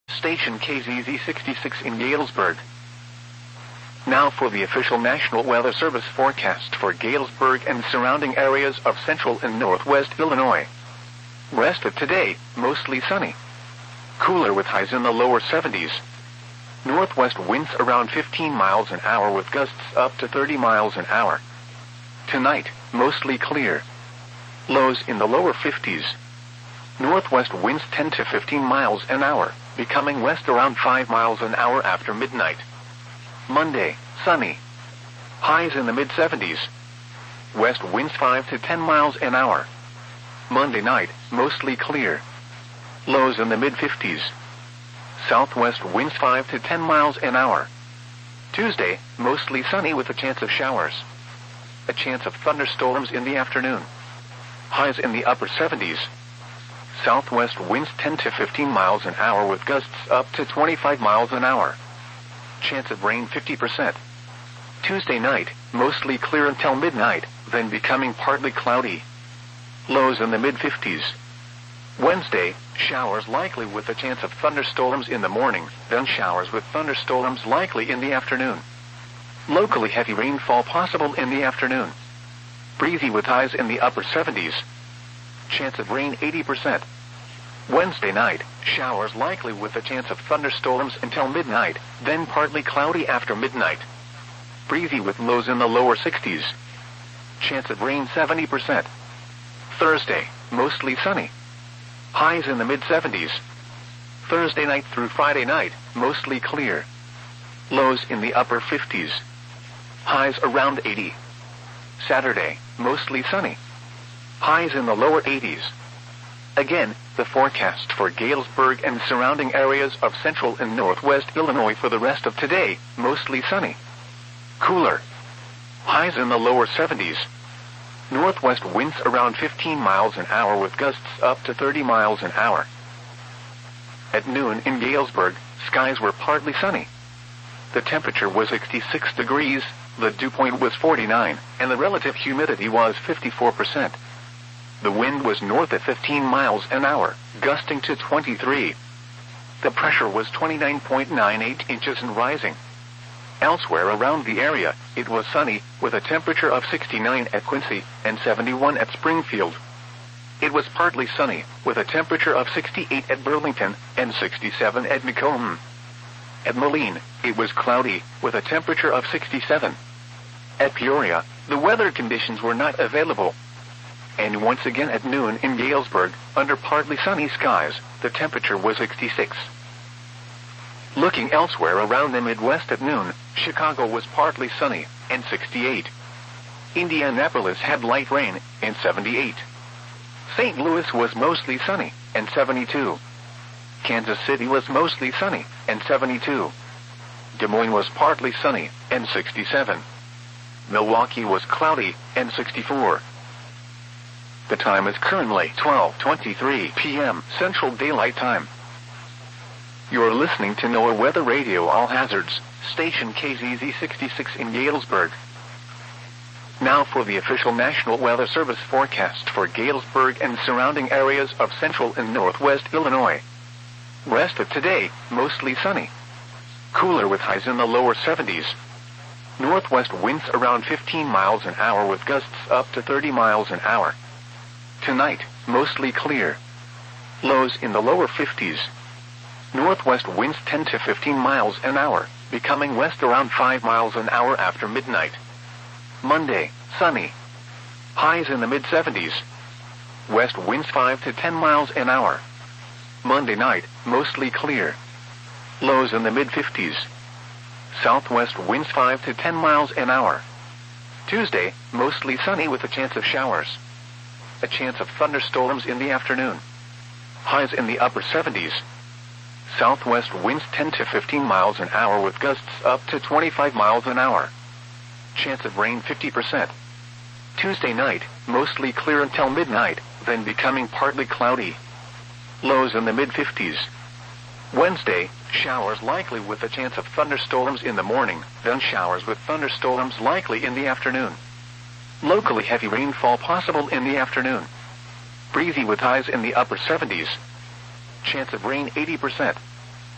Station KZZ 66 in Galesburg. Now for the official National Weather Service forecast for Galesburg and surrounding areas of central and northwest Illinois. Rest of today, mostly sunny. Cooler with highs in the lower 70s. Northwest winds around 15 miles an hour with gusts up to 30 miles an hour. Tonight, mostly clear. Lows in the lower 50s. Northwest winds 10 to 15 miles an hour, becoming west around 5 miles an hour after midnight. Monday, sunny. Highs in the mid-70s. West winds 5 to 10 miles an hour. Monday night, mostly clear. Lows in the mid-50s. Southwest winds 5 to 10 miles an hour. Tuesday, mostly sunny with a chance of showers. A chance of thunderstorms in the afternoon. Highs in the upper 70s. Southwest winds 10 to 15 miles an hour with gusts up to 25 miles an hour. Chance of rain 50%. Tuesday night, mostly clear until midnight, then becoming partly cloudy. Lows in the mid-50s. Wednesday, showers likely with a chance of thunderstorms in the morning, then showers with thunderstorms likely in the afternoon. Locally heavy rainfall possible in the afternoon. Breezy with highs in the upper 70s. Chance of rain 80%. Wednesday night, showers likely with a chance of thunderstorms until midnight, then partly cloudy after midnight. Breezy with lows in the lower 60s. Chance of rain 70%. Thursday, mostly sunny. Highs in the mid-70s. Thursday night through Friday night, mostly clear. Lows in the upper 50s. Highs around 80. Saturday, mostly sunny. Highs in the lower 80s. Again, the forecast for Galesburg and surrounding areas of central and northwest Illinois for the rest of today, mostly sunny. Cooler. Highs in the lower 70s. Northwest winds around 15 miles an hour with gusts up to 30 miles an hour. At noon in Galesburg, skies were partly sunny. The temperature was 66 degrees, the dew point was 49, and the relative humidity was 54%. The wind was north at 15 miles an hour, gusting to 23. The pressure was 29.98 inches and rising. Elsewhere around the area, it was sunny, with a temperature of 69 at Quincy and 71 at Springfield. It was partly sunny, with a temperature of 68 at Burlington and 67 at Macomb. At Moline, it was cloudy, with a temperature of 67. At Peoria, the weather conditions were not available. And once again at noon in Galesburg, under partly sunny skies, the temperature was 66. Looking elsewhere around the Midwest at noon, Chicago was partly sunny, and 68. Indianapolis had light rain, and 78. St. Louis was mostly sunny, and 72. Kansas City was mostly sunny, and 72. Des Moines was partly sunny, and 67. Milwaukee was cloudy, and 64. The time is currently 12:23 p.m. Central Daylight Time. You're listening to NOAA Weather Radio All Hazards, station KZZ 66 in Galesburg. Now for the official National Weather Service forecast for Galesburg and surrounding areas of central and northwest Illinois. Rest of today, mostly sunny. Cooler with highs in the lower 70s. Northwest winds around 15 miles an hour with gusts up to 30 miles an hour. Tonight, mostly clear. Lows in the lower 50s. Northwest winds 10 to 15 miles an hour, becoming west around 5 miles an hour after midnight. Monday, sunny. Highs in the mid-70s. West winds 5 to 10 miles an hour. Monday night, mostly clear. Lows in the mid-50s. Southwest winds 5 to 10 miles an hour. Tuesday, mostly sunny with a chance of showers. A chance of thunderstorms in the afternoon. Highs in the upper 70s. Southwest winds 10 to 15 miles an hour with gusts up to 25 miles an hour. Chance of rain 50%. Tuesday night, mostly clear until midnight, then becoming partly cloudy. Lows in the mid-50s. Wednesday, showers likely with a chance of thunderstorms in the morning, then showers with thunderstorms likely in the afternoon. Locally heavy rainfall possible in the afternoon. Breezy with highs in the upper 70s. Chance of rain 80%.